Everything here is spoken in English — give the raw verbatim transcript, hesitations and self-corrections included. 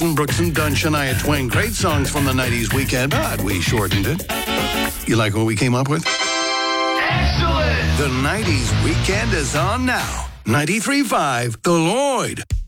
Brooks and Dunn, Shania Twain. Great songs from the nineties weekend, but we shortened it. You like what we came up with? Excellent! The nineties weekend is on now. ninety-three point five, The Lloyd.